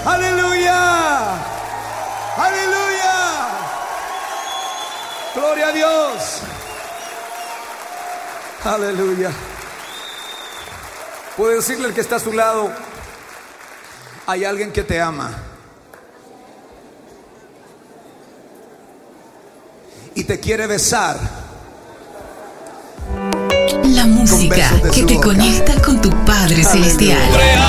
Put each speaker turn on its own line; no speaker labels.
Aleluya. Aleluya. Gloria a Dios. Aleluya. Puede decirle al que está a su lado: hay alguien que te ama y te quiere besar.
La música que te conecta con tu Padre Celestial.